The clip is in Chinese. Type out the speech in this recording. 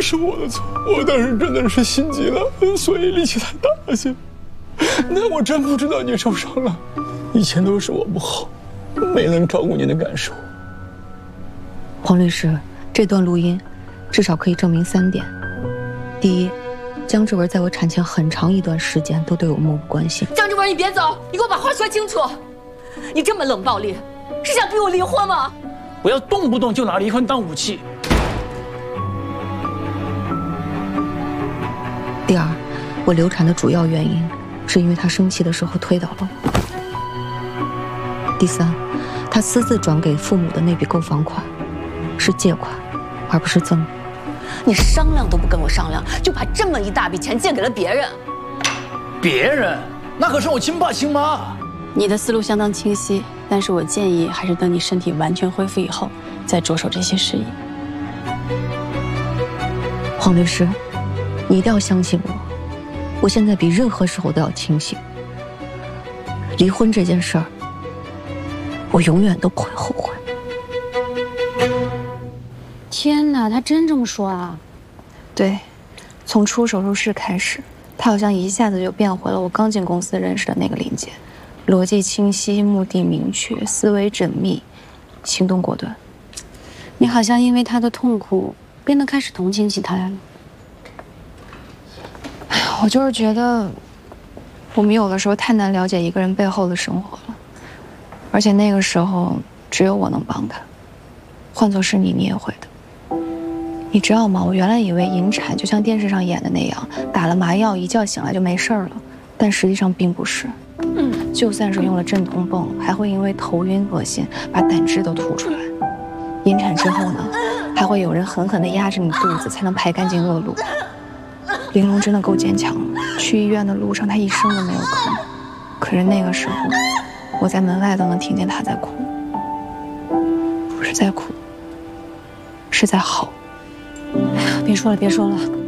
是我的错，我当时真的是心急了，所以力气太大了些。那我真不知道你受伤了，以前都是我不好，没能照顾你的感受。 黄律师，这段录音至少可以证明3点：第一，江志文在我产前很长一段时间都对我漠不关心。 江志文，你别走，你给我把话说清楚。你这么冷暴力，是想逼我离婚吗？ 不要动不动就拿离婚当武器。 第二，我流产的主要原因是因为他生气的时候推倒了我。第三，他私自转给父母的那笔购房款是借款，而不是赠与。 你商量都不跟我商量，就把这么一大笔钱借给了别人。 别人？那可是我亲爸亲妈。 你的思路相当清晰，但是我建议还是等你身体完全恢复以后，再着手这些事宜。 黄律师，你一定要相信我，我现在比任何时候都要清醒。离婚这件事儿，我永远都不会后悔。 天哪，他真这么说啊？对，从出手术室开始，他好像一下子就变回了我刚进公司认识的那个林姐，逻辑清晰，目的明确，思维缜密，行动果断。 你好像因为他的痛苦变得开始同情起他来了。 我就是觉得，我们有的时候太难了解一个人背后的生活了，而且那个时候只有我能帮他，换作是你，你也会的。你知道吗？我原来以为引产就像电视上演的那样，打了麻药一觉醒来就没事了，但实际上并不是。就算是用了镇痛泵，还会因为头晕恶心把胆汁都吐出来。引产之后呢，还会有人狠狠地压着你肚子，才能排干净恶露。玲珑真的够坚强的，去医院的路上她一声都没有吭，可是那个时候我在门外都能听见她在哭，不是在哭，是在嚎。 别说了，别说了。